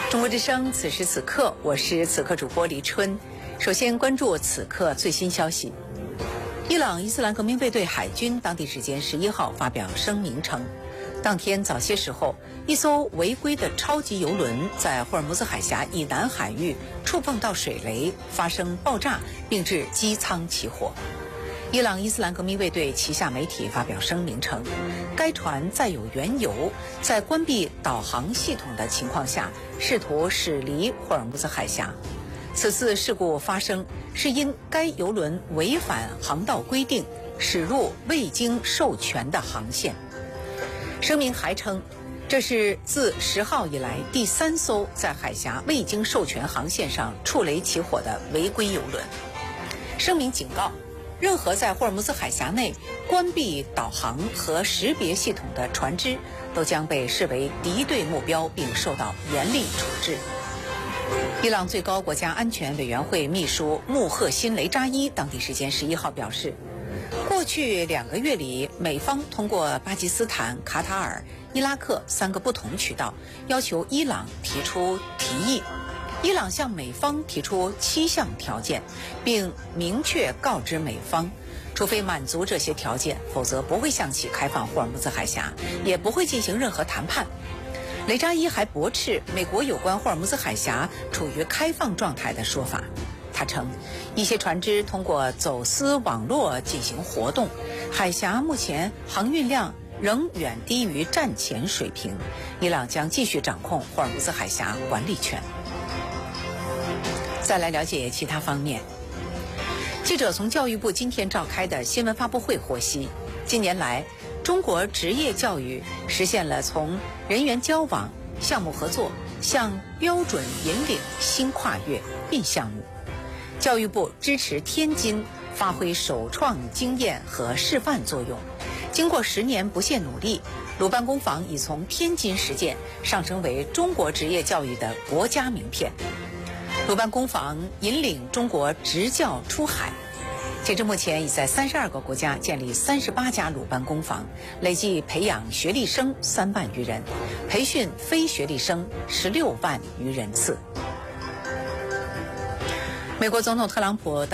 中国之声，此时此刻，我是此刻主播黎春。首先关注此刻最新消息。伊朗伊斯兰革命卫队海军当地时间11号发表声明称，当天早些时候，一艘违规的超级油轮在霍尔木兹海峡以南海域触碰到水雷，发生爆炸，并致机舱起火。伊朗伊斯兰革命卫队旗下媒体发表声明称，该船载有原油，在关闭导航系统的情况下，试图驶离霍尔木兹海峡。此次事故发生是因该油轮违反航道规定，驶入未经授权的航线。声明还称，这是自10号以来第3艘在海峡未经授权航线上触雷起火的违规油轮。声明警告，任何在霍尔木兹海峡内关闭导航和识别系统的船只，都将被视为敌对目标，并受到严厉处置。伊朗最高国家安全委员会秘书穆赫辛·雷扎伊当地时间11号表示，过去2个月里，美方通过巴基斯坦、卡塔尔、伊拉克3个不同渠道，要求伊朗提出提议。伊朗向美方提出7项条件，并明确告知美方，除非满足这些条件，否则不会向其开放霍尔木兹海峡，也不会进行任何谈判。雷扎伊还驳斥美国有关霍尔木兹海峡处于开放状态的说法。他称，一些船只通过走私网络进行活动，海峡目前航运量仍远低于战前水平。伊朗将继续掌控霍尔木兹海峡管理权。再来了解其他方面。记者从教育部今天召开的新闻发布会获悉，近年来中国职业教育实现了从人员交往、项目合作向标准引领新跨越并项目。教育部支持天津发挥首创经验和示范作用。经过10年不懈努力，鲁班工坊已从天津实践上升为中国职业教育的国家名片。鲁班工坊引领中国职教出海，截至目前已在32个国家建立38家鲁班工坊，累计培养学历生3万余人，培训非学历生16万余人次。美国总统特朗普